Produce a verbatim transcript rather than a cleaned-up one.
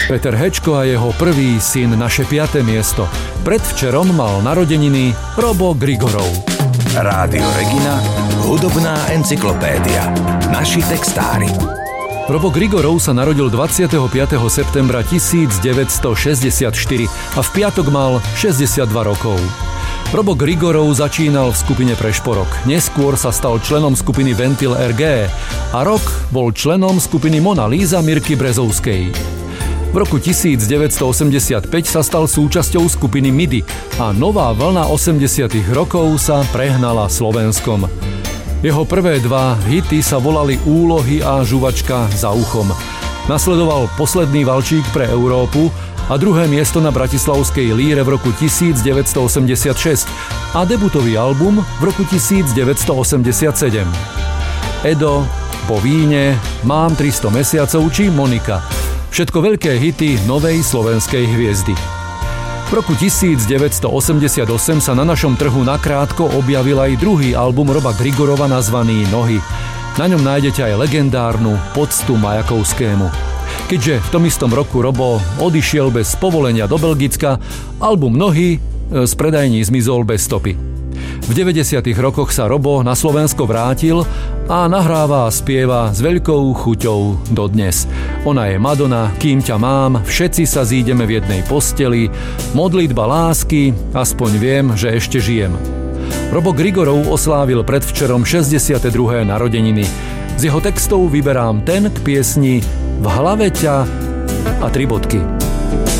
Peter Hečko a jeho prvý syn naše piate miesto. Predvčerom mal narodeniny Robo Grigorov. Rádio Regina, hudobná encyklopédia. Naši textári. Robo Grigorov sa narodil dvadsiateho piateho septembra tisícdeväťstošesťdesiatštyri a v piatok mal šesťdesiatdva rokov. Robo Grigorov začínal v skupine Prešporok. Neskôr sa stal členom skupiny Ventil er gé a rok bol členom skupiny Mona Líza Mirky Brezovskej. V roku tisícdeväťstoosemdesiatpäť sa stal súčasťou skupiny Midi a nová vlna osemdesiatych rokov sa prehnala Slovenskom. Jeho prvé dva hity sa volali Úlohy a Žuvačka za uchom. Nasledoval Posledný valčík pre Európu a druhé miesto na bratislavskej líre v roku tisícdeväťstoosemdesiatšesť a debutový album v roku tisícdeväťstoosemdesiatsedem. Edo, Po víne, Mám tristo mesiacov či Monika. Všetko veľké hity novej slovenskej hviezdy. V roku tisícdeväťstoosemdesiatosem sa na našom trhu nakrátko objavil aj druhý album Roba Grigorova nazvaný Nohy. Na ňom nájdete aj legendárnu Poctu Majakovskému. Keďže v tom istom roku Robo odišiel bez povolenia do Belgicka, album Nohy z predajní zmizol bez stopy. V deväťdesiatych rokoch sa Robo na Slovensko vrátil a nahráva a spieva s veľkou chuťou dodnes. Ona je Madonna, Kým ťa mám, Všetci sa zídeme v jednej posteli, Modlitba lásky, Aspoň viem, že ešte žijem. Robo Grigorov oslávil predvčerom šesťdesiate druhé narodeniny. Z jeho textov vyberám ten k piesni V hlave ťa a tri bodky.